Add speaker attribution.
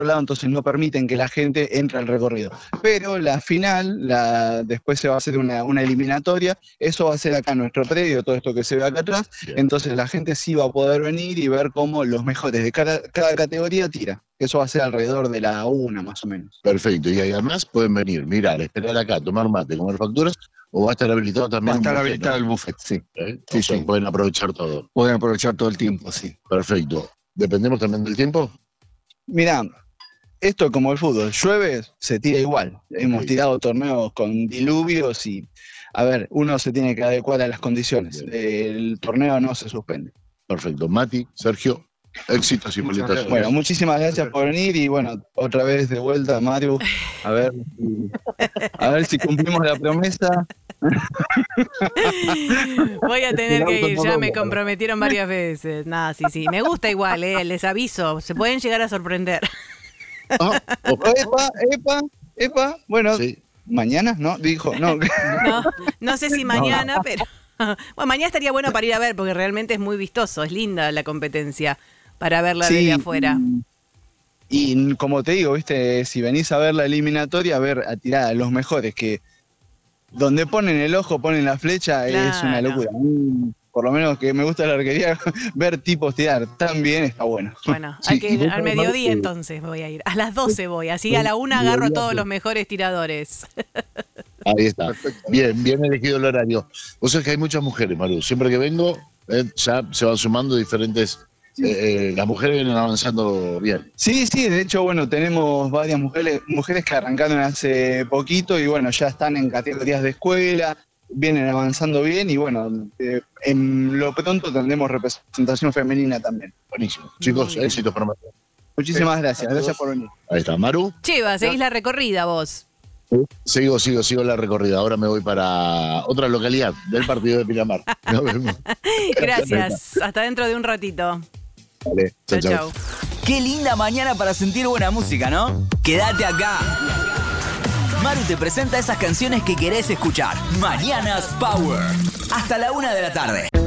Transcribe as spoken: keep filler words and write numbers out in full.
Speaker 1: lado, entonces no permiten que la gente entre al recorrido. Pero la final, la, después se va a hacer una, una eliminatoria, eso va a ser acá en nuestro predio, todo esto que se ve acá atrás,
Speaker 2: Bien.
Speaker 1: entonces la gente sí va a poder venir y ver cómo los mejores de cada, cada categoría tira. Eso va a ser alrededor de la una más o menos.
Speaker 2: Perfecto, y además pueden venir, mirar, esperar acá, tomar mate, comer facturas, o va a estar habilitado
Speaker 1: Va
Speaker 2: también
Speaker 1: a estar
Speaker 2: un buffet,
Speaker 1: habilitado
Speaker 2: ¿no?
Speaker 1: el buffet, sí.
Speaker 2: ¿Eh?
Speaker 1: Sí,
Speaker 2: O sea,
Speaker 1: sí.
Speaker 2: pueden aprovechar todo.
Speaker 1: Pueden aprovechar todo el tiempo, sí.
Speaker 2: Perfecto. ¿Dependemos también del tiempo?
Speaker 1: Mirá, esto como el fútbol, llueve, se tira igual. Hemos
Speaker 2: Ok.
Speaker 1: tirado torneos con diluvios y, a ver, uno se tiene que adecuar a las condiciones.
Speaker 2: Bien.
Speaker 1: El torneo no se suspende.
Speaker 2: Perfecto. Mati, Sergio, éxitos y felicitaciones.
Speaker 1: Bueno, muchísimas gracias por venir y bueno, otra vez de vuelta, Mario, a ver si, a ver si cumplimos la promesa.
Speaker 3: Voy a tener que ir, ya me comprometieron varias veces. Nada, sí, sí. Me gusta igual, eh, les aviso, se pueden llegar a sorprender.
Speaker 2: Ah, ok.
Speaker 1: Epa, epa, epa, bueno,
Speaker 2: Sí.
Speaker 1: mañana, ¿no? Dijo, no.
Speaker 3: No, no sé si mañana, pero... Bueno, mañana estaría bueno para ir a ver, porque realmente es muy vistoso, es linda la competencia para verla
Speaker 1: Sí,
Speaker 3: desde afuera.
Speaker 1: Y como te digo, viste, si venís a ver la eliminatoria, a ver, a tirar a los mejores, que donde ponen el ojo, ponen la flecha, es una
Speaker 3: Claro.
Speaker 1: locura. A mí, por lo menos que me gusta la arquería, ver tipos tirar tan bien está bueno.
Speaker 3: Bueno,
Speaker 2: Sí,
Speaker 3: hay que
Speaker 2: y
Speaker 3: ir
Speaker 2: vos
Speaker 3: al
Speaker 2: además,
Speaker 3: mediodía
Speaker 2: eh,
Speaker 3: entonces voy a ir. A las doce voy, así a la una
Speaker 2: mediodía,
Speaker 3: agarro todos
Speaker 2: pues.
Speaker 3: los mejores tiradores.
Speaker 2: Ahí está. Bien, bien elegido el horario. O sea que hay muchas mujeres, Maru. Siempre que vengo, eh, ya se van sumando diferentes. eh, eh, las mujeres vienen avanzando bien.
Speaker 1: Sí, sí, de hecho, bueno, tenemos varias mujeres, mujeres que arrancaron hace poquito y bueno, ya están en categorías de escuela, vienen avanzando bien y bueno, eh, en lo pronto tendremos representación femenina también.
Speaker 2: Buenísimo. Chicos,
Speaker 3: Muy bien.
Speaker 2: éxitos para Maru.
Speaker 1: Muchísimas gracias, gracias por venir.
Speaker 2: Ahí está. Maru,
Speaker 3: Cheva, seguís la recorrida vos.
Speaker 2: sigo, sigo, sigo la recorrida. Ahora me voy para otra localidad del partido de Pinamar. Nos vemos.
Speaker 3: Gracias, hasta dentro de un ratito.
Speaker 2: Vale, chau,
Speaker 3: Chau,
Speaker 2: chau.
Speaker 3: chau.
Speaker 4: Qué linda mañana para sentir buena música, ¿no? Quédate acá. Maru te presenta esas canciones que querés escuchar. Mañanas Power. Hasta la una de la tarde.